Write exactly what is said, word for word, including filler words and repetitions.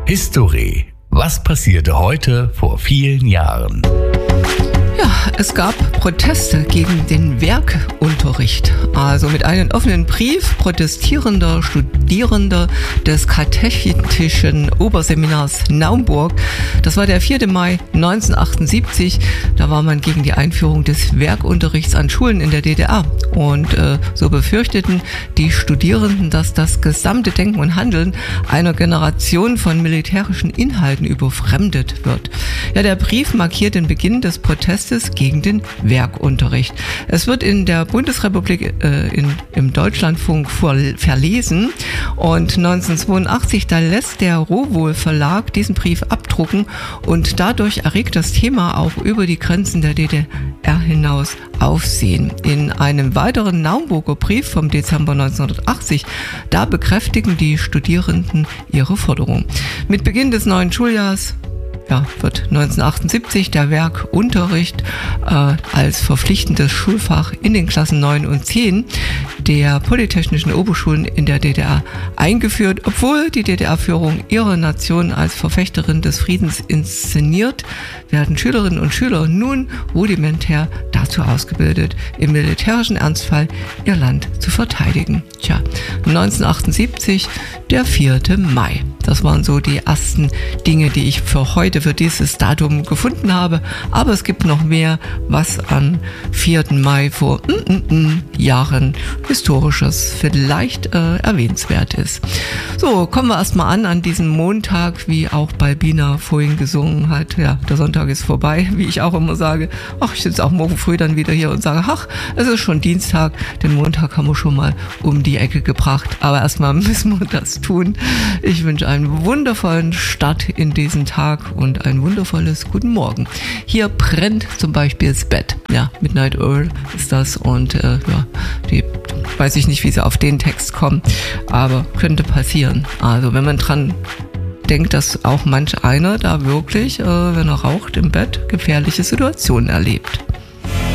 History. Was passierte heute vor vielen Jahren? Ja, es gab Proteste gegen den Werkunterricht. Also mit einem offenen Brief protestierender Studierender des Katechetischen Oberseminars Naumburg. Das war der vierte Mai neunzehnhundertachtundsiebzig. Da war man gegen die Einführung des Werkunterrichts an Schulen in der D D R. Und äh, so befürchteten die Studierenden, dass das gesamte Denken und Handeln einer Generation von militärischen Inhalten überfremdet wird. Ja, der Brief markiert den Beginn des Protestes gegen den Werkunterricht. Es wird in der Bundesrepublik äh, in, im Deutschlandfunk vor, verlesen und neunzehnhundertzweiundachtzig, da lässt der Rowohl Verlag diesen Brief abdrucken und dadurch erregt das Thema auch über die Grenzen der D D R hinaus Aufsehen. In einem weiteren Naumburger Brief vom Dezember neunzehnhundertachtzig, da bekräftigen die Studierenden ihre Forderung. Mit Beginn des neuen Schuljahrs Ja, wird neunzehnhundertachtundsiebzig der Werkunterricht äh, als verpflichtendes Schulfach in den Klassen neun und zehn der polytechnischen Oberschulen in der D D R eingeführt, obwohl die D D R-Führung ihre Nation als Verfechterin des Friedens inszeniert, werden Schülerinnen und Schüler nun rudimentär dazu ausgebildet, im militärischen Ernstfall ihr Land zu verteidigen. Tja, neunzehnhundertachtundsiebzig, der vierte Mai. Das waren so die ersten Dinge, die ich für heute, für dieses Datum gefunden habe. Aber es gibt noch mehr, was am vierten Mai vor mm, mm, mm, Jahren Historisches vielleicht äh, erwähnenswert ist. So, kommen wir erstmal an an diesem Montag, wie auch Balbina vorhin gesungen hat. Ja, der Sonntag ist vorbei, wie ich auch immer sage. Ach, ich sitze auch morgen früh dann wieder hier und sage, ach, es ist schon Dienstag. Den Montag haben wir schon mal um die Ecke gebracht. Aber erstmal müssen wir das tun. Ich wünsche einen wundervollen Start in diesen Tag und ein wundervolles Guten Morgen. Hier brennt zum Beispiel das Bett. Ja, Midnight Oil ist das und äh, ja, die weiß ich nicht, wie sie auf den Text kommen, aber könnte passieren. Also wenn man dran denkt, dass auch manch einer da wirklich, äh, wenn er raucht im Bett, gefährliche Situationen erlebt.